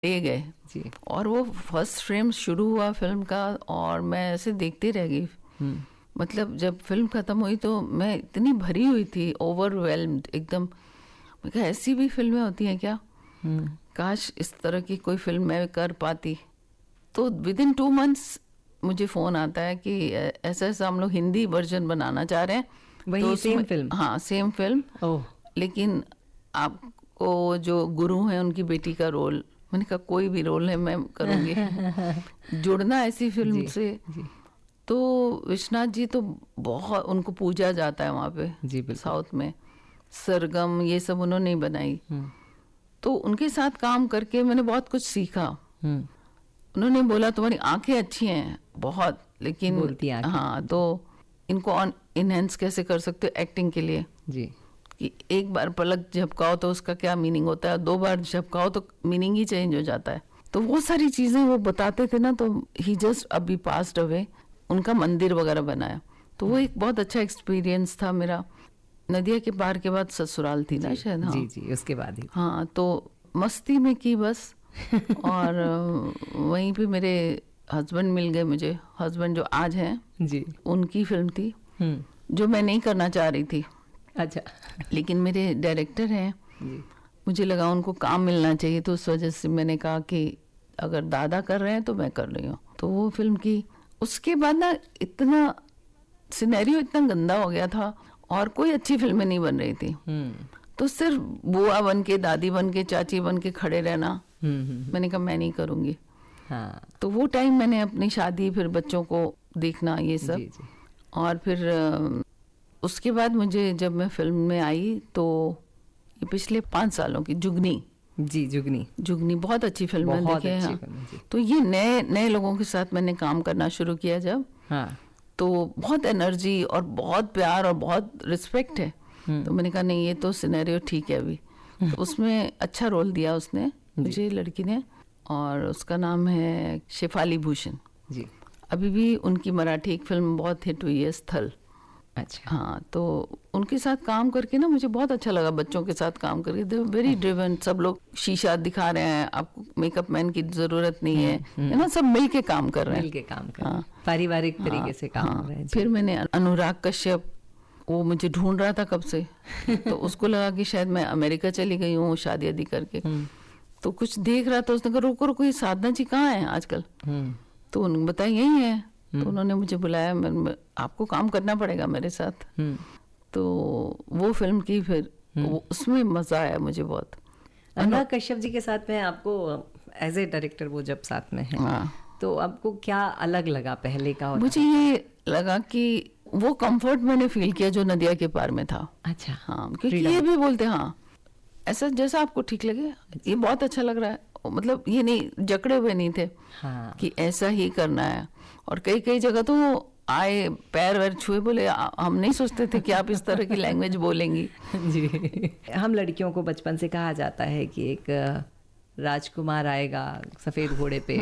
ले गए जी। और वो फर्स्ट फ्रेम शुरू हुआ फिल्म का और मैं ऐसे देखती रह गई। मतलब जब फिल्म खत्म हुई तो मैं इतनी भरी हुई थी, ओवरवेल्म्ड एकदम। मैं कहा ऐसी भी फिल्में होती हैं क्या, काश इस तरह की कोई फिल्म मैं कर पाती। तो विदिन 2 months मुझे फ़ोन आता है कि ऐसा ऐसा हम लोग हिंदी वर्जन बनाना चाह रहे हैं। वही तो सेम फिल्म? हाँ, सेम फिल्म। ओह। लेकिन आपको जो गुरु हैं उनकी बेटी का रोल। मैंने कहा कोई भी रोल है मैं करूँगी। जुड़ना ऐसी फिल्म जी, से। जी। तो विश्वनाथ जी तो बहुत उनको पूजा जाता है वहाँ पे। जी, बिल्कुल। साउथ में सरगम ये सब उन्होंने ही बनाई। तो उनके साथ काम करके मैंने बहुत कुछ सीखा। उन्होंने बोला तुम्हारी आंखें अच्छी हैं बहुत, लेकिन बोलती आंखें। हाँ, तो इनको इनहेंस कैसे कर सकते हो एक्टिंग के लिए। जी। कि एक बार पलक झपकाओ तो उसका क्या मीनिंग होता है, 2 बार झपकाओ तो मीनिंग ही चेंज हो जाता है। तो वो सारी चीज़ें वो बताते थे ना। तो ही जस्ट अभी पास्ड अवे, उनका मंदिर वगैरह बनाया। तो वो एक बहुत अच्छा एक्सपीरियंस था मेरा। नदिया के पार के बाद ससुराल थी ना शायद। हाँ जी जी, उसके बाद ही। हाँ, तो मस्ती में की बस। और वहीं पे मेरे हस्बैंड मिल गए मुझे। हस्बैंड जो आज हैं जी। उनकी फिल्म थी जो मैं नहीं करना चाह रही थी। अच्छा। लेकिन मेरे डायरेक्टर हैं, जी। मुझे लगा उनको काम मिलना चाहिए, तो उस वजह से मैंने कहा कि अगर दादा कर रहे हैं तो मैं कर रही हूँ। तो वो फिल्म की। उसके बाद ना इतना सिनेरियो इतना गंदा हो गया था और कोई अच्छी फिल्में नहीं बन रही थी। तो सिर्फ बुआ बन के, दादी बन के, चाची बन के खड़े रहना। मैंने कहा मैं नहीं करूँगी। हाँ। तो वो टाइम मैंने अपनी शादी, फिर बच्चों को देखना, ये सब। जी जी। और फिर उसके बाद मुझे जब मैं फिल्म में आई तो ये पिछले 5 सालों की जुगनी। जी, जुगनी। जुगनी बहुत अच्छी फिल्म है, बहुत देखे अच्छी हैं। फिल्म है, जी। तो ये नए नए लोगों के साथ मैंने काम करना शुरू किया जब। हाँ। तो बहुत एनर्जी और बहुत प्यार और बहुत रिस्पेक्ट है। तो मैंने कहा नहीं, ये तो सिनेरियो ठीक है अभी। तो उसमें अच्छा रोल दिया उसने मुझे, लड़की ने। और उसका नाम है शेफाली भूषण जी। अभी भी उनकी मराठी एक फिल्म बहुत हिट हुई है, स्थल। अच्छा। हाँ, तो उनके साथ काम करके ना मुझे बहुत अच्छा लगा। बच्चों के साथ काम करके, दे वेरी ड्रिवन। सब लोग शीशा दिखा रहे हैं, आपको मेकअप मैन की जरूरत नहीं है ना, सब मिल के काम कर रहे हैं। मिल के काम कर, हाँ, पारिवारिक तरीके से काम हो रहे हैं। फिर मैंने अनुराग कश्यप, वो मुझे ढूंढ रहा था कब से। तो उसको लगा कि शायद मैं अमेरिका चली गई हूँ शादी आदि करके। तो कुछ देख रहा था, उसने कहा रुको रुको, ये साधना जी कहाँ है आजकल। तो उन्होंने बताया यही है। तो उन्होंने मुझे बुलाया, आपको काम करना पड़ेगा मेरे साथ। तो वो फिल्म की। फिर उसमें मजा आया मुझे बहुत। अनुराग कश्यप जी के साथ में आपको एज ए डायरेक्टर वो जब साथ में है, तो आपको क्या अलग लगा पहले का? मुझे ये लगा कि वो कंफर्ट मैंने फील किया जो नदिया के पार में था। अच्छा। हाँ, क्योंकि ये भी बोलते हाँ ऐसा जैसा आपको ठीक लगे, ये बहुत अच्छा लग रहा है। मतलब ये नहीं, जकड़े हुए नहीं थे। हाँ। कि ऐसा ही करना है। और कई कई जगह तो आए, पैर वैर छुए, बोले हम नहीं सोचते थे कि आप इस तरह की लैंग्वेज बोलेंगी। जी। हम लड़कियों को बचपन से कहा जाता है कि एक राजकुमार आएगा सफेद घोड़े पे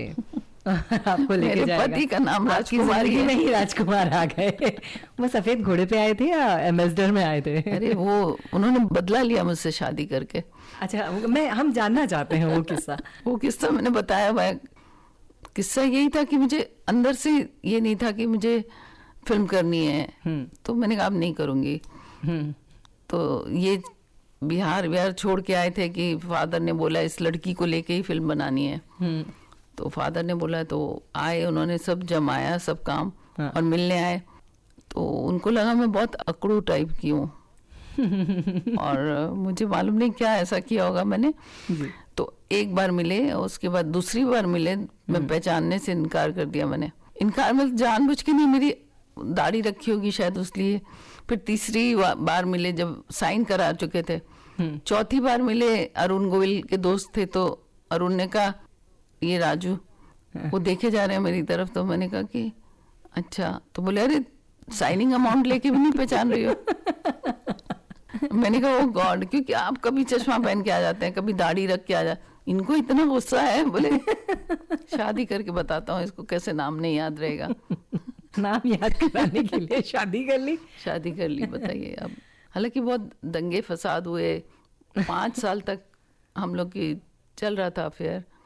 आपको लेके जाएगा। पति का नाम राजकुमार ही नहीं, राजकुमार आ गए। वो सफेद घोड़े पे आए थे या एम्बेसडर में आए थे? अरे वो उन्होंने बदला लिया मुझसे शादी करके। अच्छा, हम जानना चाहते हैं वो किस्सा। वो किस्सा मैंने बताया भाई। किस्सा यही था कि मुझे अंदर से ये नहीं था कि मुझे फिल्म करनी है। तो मैंने कहा अब नहीं करूँगी। तो ये बिहार छोड़ के आए थे कि फादर ने बोला इस लड़की को लेके ही फिल्म बनानी है। तो फादर ने बोला, तो आए, उन्होंने सब जमाया, सब काम। और मिलने आए तो उनको लगा मैं बहुत अकड़ू टाइप की हूँ। और मुझे मालूम नहीं क्या ऐसा किया होगा मैंने। तो एक बार मिले, उसके बाद दूसरी बार मिले, मैं पहचानने से इनकार कर दिया मैंने। इनकार मतलब जानबूझ के नहीं, मेरी दाढ़ी रखी होगी शायद उसलिए। फिर तीसरी बार मिले जब साइन करा चुके थे। चौथी बार मिले, अरुण गोविल के दोस्त थे, तो अरुण ने कहा ये राजू, वो देखे जा रहे हैं मेरी तरफ। तो मैंने कहा कि अच्छा। तो बोले अरे साइनिंग अमाउंट लेके भी नहीं पहचान रही हो। मैंने कहा ओ गॉड, क्योंकि आप कभी चश्मा पहन के आ जाते हैं, कभी दाढ़ी रख के आ जाते, इनको इतना गुस्सा है। बोले शादी करके बताता हूँ इसको कैसे नाम नहीं याद रहेगा। नाम याद कराने के लिए शादी कर ली। शादी कर ली, बताइए। अब हालांकि बहुत दंगे फसाद हुए, 5 साल तक हम लोग की चल रहा था अफेयर।